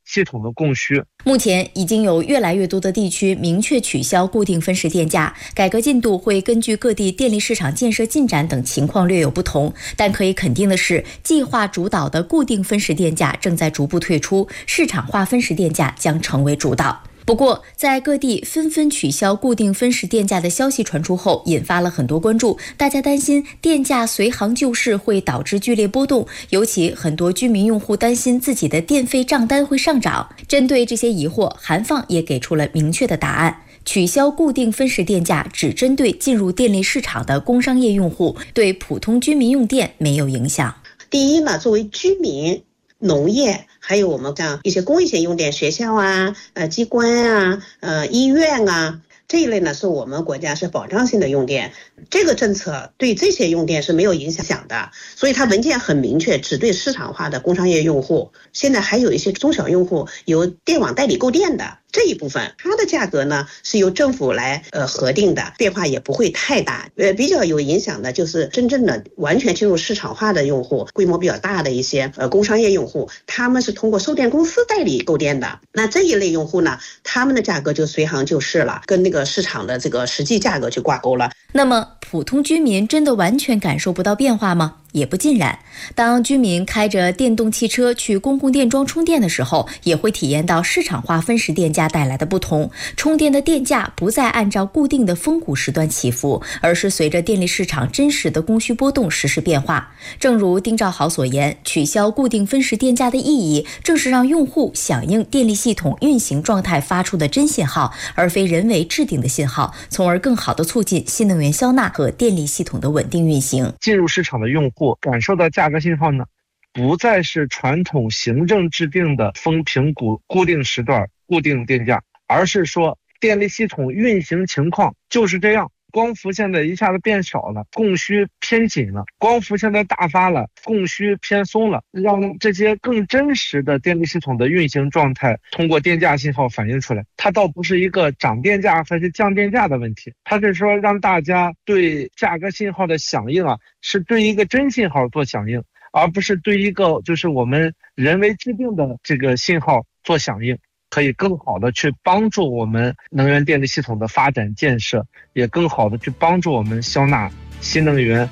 系统的供需。 目前已经有越来越多的地区明确取消固定分时电价，改革进度会根据各地电力市场建设进展等情况略有不同，但可以肯定的是，计划主导的固定分时电价正在逐步退出，市场化分时电价将成为主导。不过，在各地纷纷取消固定分时电价的消息传出后，引发了很多关注。大家担心电价随行就市会导致剧烈波动，尤其很多居民用户担心自己的电费账单会上涨。针对这些疑惑，韩放也给出了明确的答案。取消固定分时电价只针对进入电力市场的工商业用户，对普通居民用电没有影响。 第一呢，作为居民、农业，还有我们像一些公益性用电，学校啊、机关啊、医院啊，这一类呢是我们国家是保障性的用电，这个政策对这些用电是没有影响的，所以它文件很明确，只对市场化的工商业用户。现在还有一些中小用户由电网代理购电的这一部分，它的价格呢是由政府来核定的，变化也不会太大。比较有影响的就是真正的完全进入市场化的用户，规模比较大的一些工商业用户，他们是通过售电公司代理购电的。那这一类用户呢，他们的价格就随行就市了，跟那个市场的这个实际价格就挂钩了。 那么普通居民真的完全感受不到变化吗？也不尽然。当居民开着电动汽车去公共电桩充电的时候，也会体验到市场化分时电价带来的不同。充电的电价不再按照固定的峰谷时段起伏，而是随着电力市场真实的供需波动实时变化。正如丁兆豪所言，取消固定分时电价的意义，正是让用户响应电力系统运行状态发出的真信号，而非人为制定的信号，从而更好地促进新能源消纳和电力系统的稳定运行。 进入市场的用户感受到价格信号呢，不再是传统行政制定的风评固定时段固定电价，而是说电力系统运行情况就是这样，光伏现在一下子变少了，供需偏紧了，光伏现在大发了，供需偏松了，让这些更真实的电力系统的运行状态通过电价信号反映出来。它倒不是一个涨电价还是降电价的问题，它是说让大家对价格信号的响应是对一个真信号做响应，而不是对一个就是我们人为制定的这个信号做响应，可以更好的去帮助我们能源电力系统的发展建设，也更好的去帮助我们消纳新能源。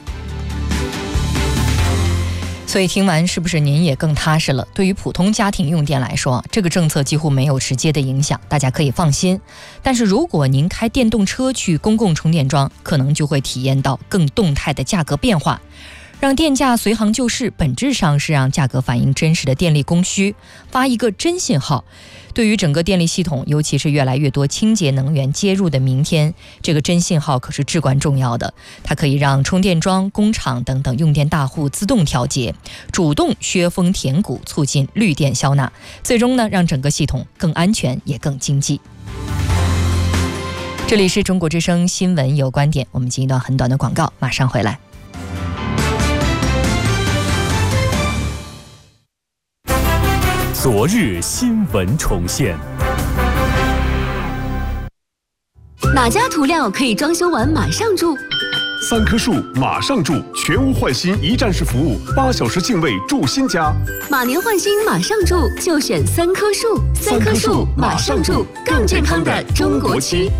所以听完是不是您也更踏实了？对于普通家庭用电来说，这个政策几乎没有直接的影响，大家可以放心。但是如果您开电动车去公共充电桩，可能就会体验到更动态的价格变化。让电价随行就市，本质上是让价格反映真实的电力供需，发一个真信号。对于整个电力系统，尤其是越来越多清洁能源接入的明天，这个真信号可是至关重要的。它可以让充电桩、工厂等等用电大户自动调节，主动削峰填谷，促进绿电消纳，最终呢，让整个系统更安全也更经济。这里是中国之声新闻有观点，我们进一段很短的广告，马上回来。 昨日新闻重现。 哪家涂料可以装修完马上住 ？3棵树马上住，全屋换新一站式服务，8小时净位住新家。 马年换新马上住，就选3棵树。3棵树马上住，更健康的中国区。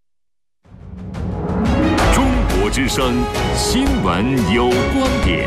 中国之声新闻有观点。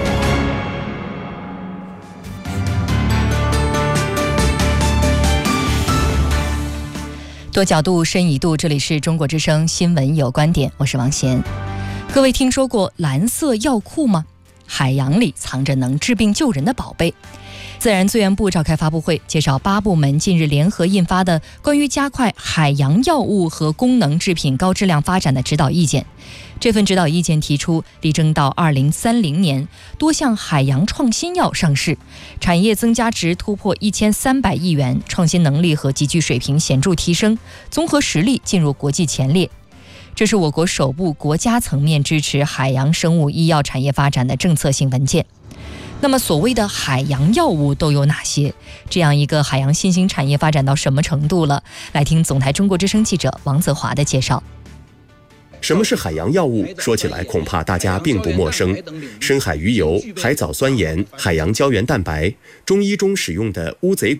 多角度深一度，这里是中国之声新闻有观点，我是王贤。各位听说过蓝色药库吗？海洋里藏着能治病救人的宝贝。自然资源部召开发布会，介绍8部门近日联合印发的关于加快海洋药物和功能制品高质量发展的指导意见。这份指导意见提出，力争到2030年，多项海洋创新药上市，产业增加值突破1300亿元，创新能力和集聚水平显著提升，综合实力进入国际前列。这是我国首部国家层面支持海洋生物医药产业发展的政策性文件。那么所谓的海洋药物都有哪些？这样一个海洋新兴产业发展到什么程度了？来听总台中国之声记者王泽华的介绍。 什么是海洋药物？说起来恐怕大家并不陌生。深海鱼油、海藻酸盐、海洋胶原蛋白，中医中使用的乌贼